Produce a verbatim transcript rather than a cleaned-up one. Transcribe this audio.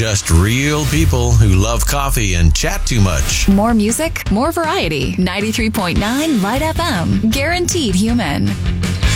just real people who love coffee and chat too much. More music, more variety. ninety-three point nine Light F M. Guaranteed human.